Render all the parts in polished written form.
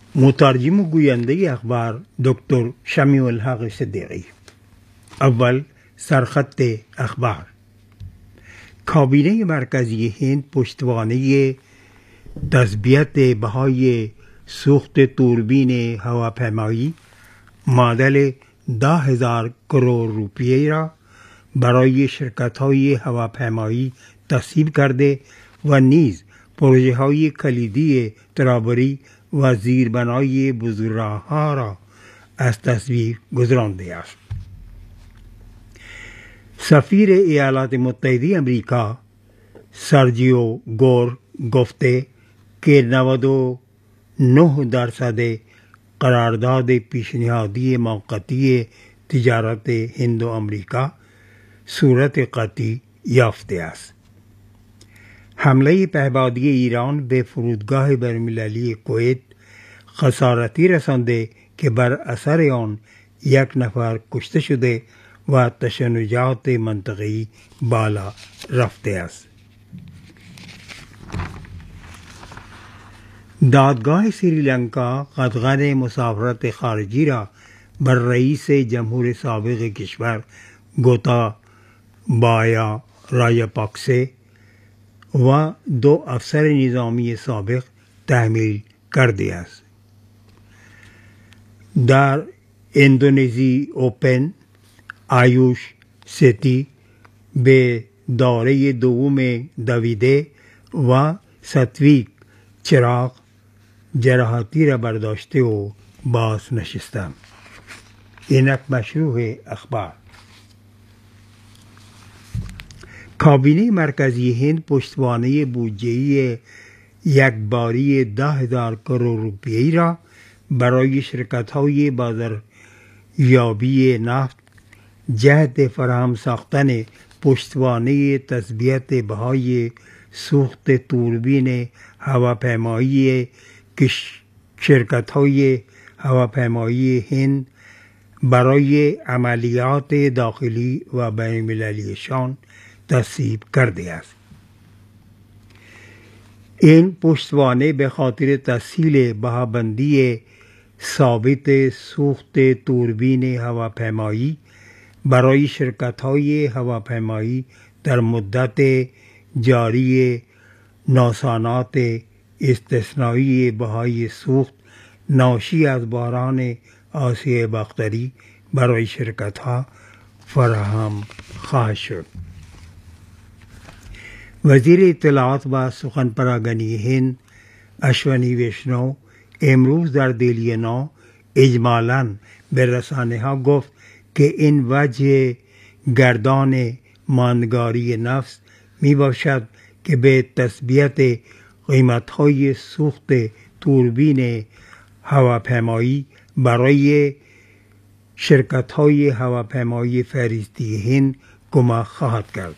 مترجم و گوینده اخبار دکتر شمیع الحق صدیقی. اول سرخط اخبار. کابینه مرکزی هند پشتوانه تثبیت بهای سوخت توربین هواپیمایی معادل 10,000 کروڑ روپیه را برای شرکت‌های هواپیمایی تصویب کرده و نیز پروژه‌های کلیدی ترابری و زیربنای بزرگراه‌ها را از تصویب گذرانده است. سفیر ایالات متحده امریکا سرجیو گور گفته که 99% قرارداد پیشنهادی موقتی تجارت هند و امریکا صورت قطعی یافته است. حمله پهپادی ایران به فرودگاه بین‌المللی کویت خسارتی رسانده که بر اثر آن 1 نفر کشته شده و تشنجات منطقه‌ای بالا رفته است. دادگاه سریلانکا قدغن مسافرت خارجی را بر رئیس جمهور سابق کشور گوتابایا راجاپاکسه و 2 افسر نظامی سابق تحمیل کرده است. در اندونزی اوپن آیوش سیتی به دوره دوم دویده و ساتویک چراغ جراحتی را برداشته و باز نشستند. اینک مشروع اخبار. کابینه مرکزی هند پشتوانه بودجه‌ای یکباری 10,000 کروڑ روپیه را برای شرکت‌های بازاریابی نفت جهت فراهم ساختن پشتوانه تثبیت بهای سوخت توربین هواپیمایی که شرکت‌های هواپیمایی هند برای عملیات داخلی و بین‌المللیشان تصویب کرده است. این پشتوانه به خاطر تسهیل بهابندی ثابت سوخت توربین هواپیمایی برای شرکت‌های هواپیمایی در مدت جاری نوسانات استثنایی بهای سوخت ناشی از بحران آسیای باختری برای شرکت‌ها فراهم خواهد شد. وزیر اطلاعات و سخن پراگنی هند اشونی ویشنو امروز در دلی نو اجمالاً به رسانه‌ها گفت که این وجه گردان ماندگاری نفس می باشد که به تثبیت قیمت‌های سوخت توربین هواپیمایی برای شرکت‌های هواپیمایی فهرستی هند کمک خواهد کرد.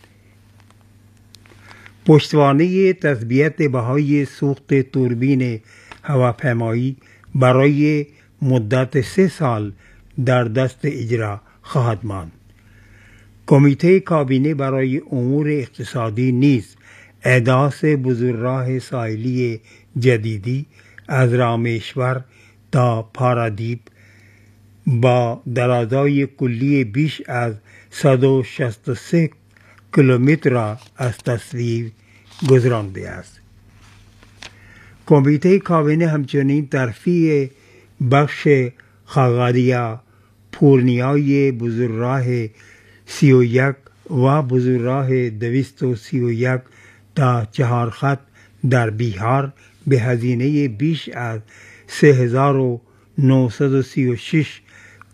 پشتوانه تثبیت بهای سوخت توربین هواپیمایی برای مدت 3 سال در دست اجرا خواهد ماند. کمیته کابینه برای امور اقتصادی نیز احداث بزرگراه ساحلی جدیدی از رامیشور تا پارادیپ با درازای کلی بیش از 163 کیلومتر را از تصویب گذرانده است. کمیته کابینه همچنین ترفیع بخش خاغاریا پورنیای بزرگراه 31 و بزرگراه 231 تا 4 خط در بیهار به هزینه بیش از 3,936